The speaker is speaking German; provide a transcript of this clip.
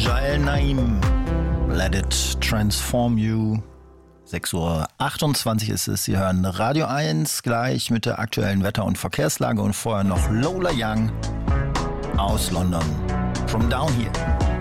Jael Naim, Let It Transform You. 6:28 Uhr ist es. Sie hören Radio 1 gleich mit der aktuellen Wetter- und Verkehrslage und vorher noch Lola Young aus London. From Down Here.